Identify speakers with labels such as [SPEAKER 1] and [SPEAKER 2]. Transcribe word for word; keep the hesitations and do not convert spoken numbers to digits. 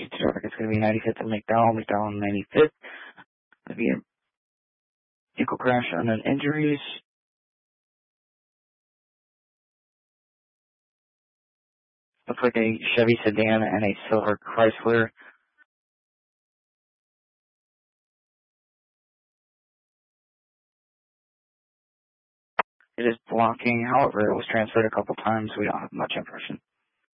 [SPEAKER 1] It's going to be ninety-fifth and McDowell, McDowell and ninety-fifth. Going to be a vehicle crash, unknown injuries. Looks like a Chevy sedan and a silver Chrysler. It is blocking, however, it was transferred a couple times. We don't have much information.